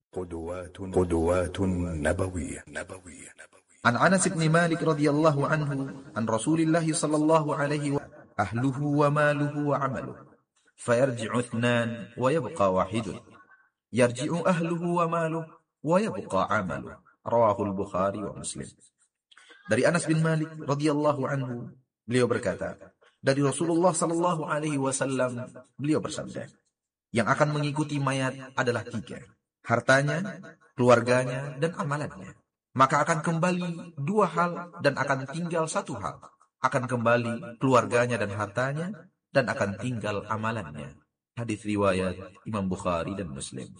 قدوات نبوية. عن أنس بن مالك رضي الله عنه عن رسول الله صلى الله عليه وسلم أهله وماله وعمله فيرجع اثنان ويبقى واحد يرجع أهله وماله ويبقى عمله رواه البخاري ومسلم. Dari Anas bin Malik radhiyallahu anhu, beliau berkata, dari Rasulullah sallallahu alaihi wasallam, beliau bersabda, yang akan mengikuti mayat adalah tiga, hartanya, keluarganya, dan amalannya. Maka akan kembali dua hal dan akan tinggal satu hal. Akan kembali keluarganya dan hartanya dan akan tinggal amalannya. Hadis riwayat Imam Bukhari dan Muslim.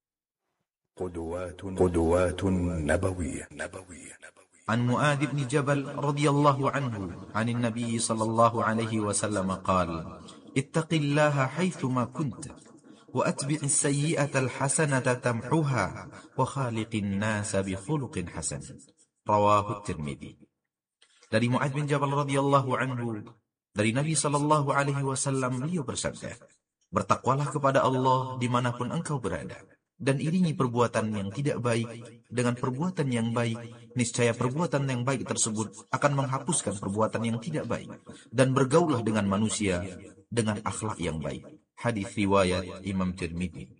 قدوات نبوية. عن معاذ بن جبل رضي الله عنه عن النبي صلى الله عليه وسلم قال: اتق الله حيثما كنت وأتبع السيئة الحسنة تمحها وخالق الناس بخلق حسن رواه الترمذي. Dari Mu'adz bin Jabal radhiyallahu anhu, dari Nabi sallallahu alaihi wasallam, beliau bersabda, bertakwalah kepada Allah dimanapun engkau berada, dan iringi perbuatan yang tidak baik dengan perbuatan yang baik, niscaya perbuatan yang baik tersebut akan menghapuskan perbuatan yang tidak baik, dan bergaulah dengan manusia dengan akhlak yang baik. Hadis riwayat Imam Tirmidzi.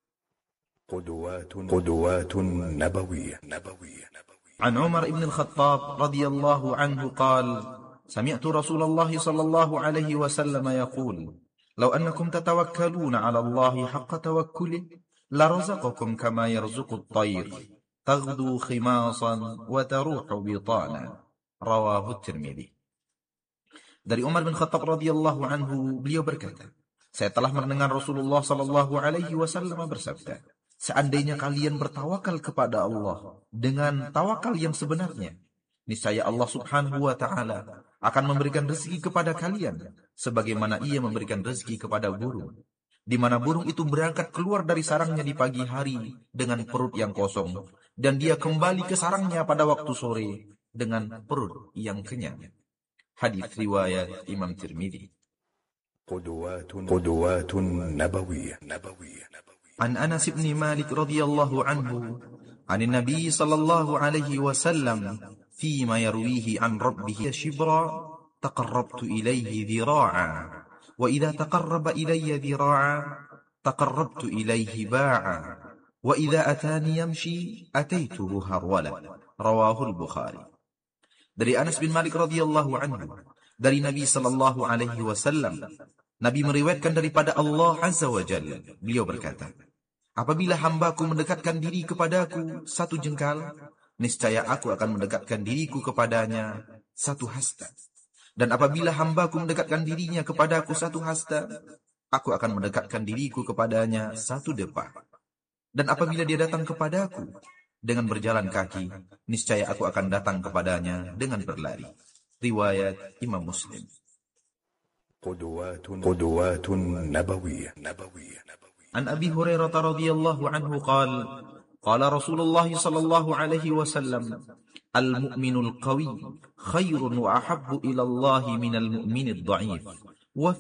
قدوات نبوية. عن عمر بن الخطاب رضي الله عنه قال: سمعت رسول الله صلى الله عليه وسلم يقول: لو أنكم تتوكلون على الله حق توكله لرزقكم كما يرزق الطير تغدو خماصا وتروح بطانا رواه الترمذي. Dari Umar bin Khattab radhiyallahu anhu, beliau berkata, saya telah mendengar Rasulullah sallallahu alaihi wasallam bersabda, seandainya kalian bertawakal kepada Allah dengan tawakal yang sebenarnya, niscaya Allah subhanahu wa ta'ala akan memberikan rezeki kepada kalian sebagaimana ia memberikan rezeki kepada burung, di mana burung itu berangkat keluar dari sarangnya di pagi hari dengan perut yang kosong, dan dia kembali ke sarangnya pada waktu sore dengan perut yang kenyang. Hadis riwayat Imam Tirmidzi. قدوات نبوية. عن أنس بن مالك رضي الله عنه عن النبي صلى الله عليه وسلم فيما يرويه عن ربه شبرا تقربت إليه ذراعا وإذا تقرب إلي ذراعا تقربت إليه باعا وإذا أتاني يمشي أتيته هرولا رواه البخاري. Dari Anas bin Malik radhiyallahu anhu, dari Nabi sallallahu alaihi wasallam, Nabi meriwayatkan daripada Allah azza wa jalla, beliau berkata, apabila hambaku mendekatkan diri kepadaku satu jengkal, niscaya aku akan mendekatkan diriku kepadanya satu hasta. Dan apabila hambaku mendekatkan dirinya kepadaku satu hasta, aku akan mendekatkan diriku kepadanya satu depa. Dan apabila dia datang kepadaku dengan berjalan kaki, niscaya aku akan datang kepadanya dengan berlari. Riwayat Imam Muslim. قدوات نبوية. عن أبي هريرة رضي الله عنه قال: قال رسول الله صلى الله عليه وسلم: المؤمن القوي خير وأحب إلى الله من المؤمن الضعيف